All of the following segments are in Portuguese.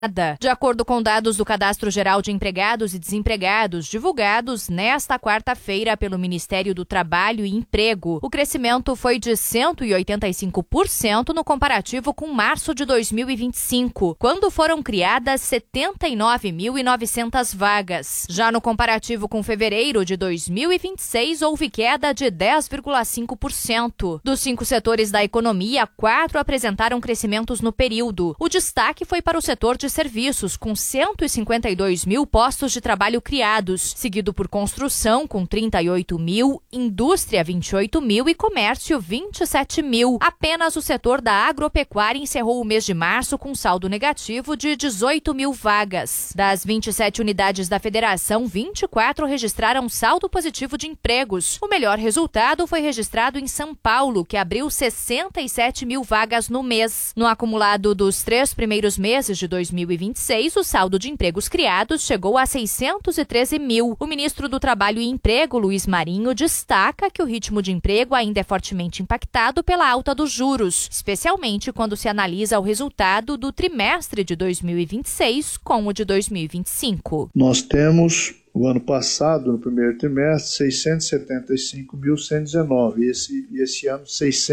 De acordo com dados do Cadastro Geral de Empregados e Desempregados divulgados nesta quarta-feira pelo Ministério do Trabalho e Emprego, o crescimento foi de 185% no comparativo com março de 2025, quando foram criadas 79.900 vagas. Já no comparativo com fevereiro de 2026, houve queda de 10,5%. Dos 5 setores da economia, 4 apresentaram crescimentos no período. O destaque foi para o setor de serviços, com 152 mil postos de trabalho criados, seguido por construção, com 38 mil, indústria, 28 mil e comércio, 27 mil. Apenas o setor da agropecuária encerrou o mês de março com saldo negativo de 18 mil vagas. Das 27 unidades da federação, 24 registraram saldo positivo de empregos. O melhor resultado foi registrado em São Paulo, que abriu 67 mil vagas no mês. No acumulado dos 3 primeiros meses de 2026, o saldo de empregos criados chegou a 613 mil. O ministro do Trabalho e Emprego, Luiz Marinho, destaca que o ritmo de emprego ainda é fortemente impactado pela alta dos juros, especialmente quando se analisa o resultado do trimestre de 2026 com o de 2025. Nós temos o ano passado, no primeiro trimestre, 675.119 e esse ano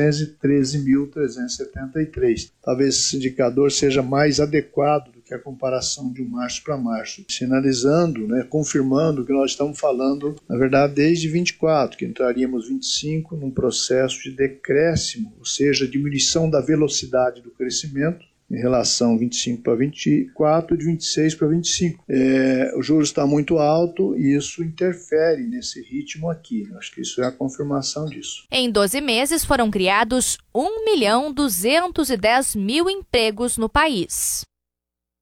613.373. Talvez esse indicador seja mais adequado do que a comparação de março para março, sinalizando, confirmando que nós estamos falando, na verdade, desde 24, que entraríamos 25 num processo de decréscimo, ou seja, diminuição da velocidade do crescimento, em relação 25 para 24 e de 26 para 25. O juros está muito alto e isso interfere nesse ritmo aqui. Acho que isso é a confirmação disso. Em 12 meses foram criados 1.210.000 empregos no país.